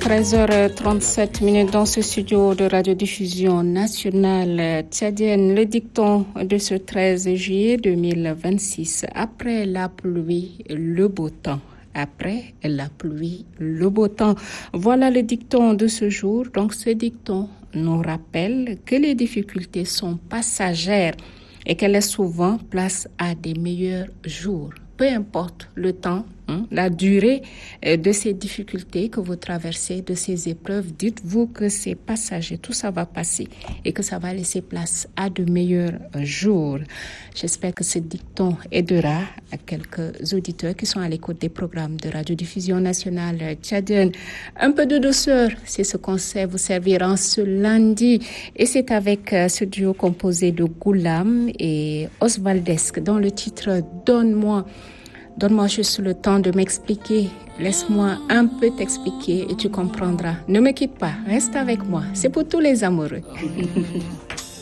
13h37 dans ce studio de radiodiffusion nationale tchadienne. Le dicton de ce 13 juillet 2026. Après la pluie, le beau temps. Après la pluie, le beau temps. Voilà le dicton de ce jour. Donc ce dicton nous rappelle que les difficultés sont passagères et qu'elles laissent souvent place à des meilleurs jours. Peu importe le temps, la durée de ces difficultés que vous traversez, de ces épreuves, dites-vous que c'est passager, tout ça va passer et que ça va laisser place à de meilleurs jours. J'espère que ce dicton aidera à quelques auditeurs qui sont à l'écoute des programmes de radiodiffusion nationale tchadienne. Un peu de douceur, c'est ce qu'on sait vous servir en ce lundi. Et c'est avec ce duo composé de Goulam et Osvaldesque dans le titre « Donne-moi juste le temps de m'expliquer. Laisse-moi un peu t'expliquer et tu comprendras. Ne me quitte pas, reste avec moi. C'est pour tous les amoureux.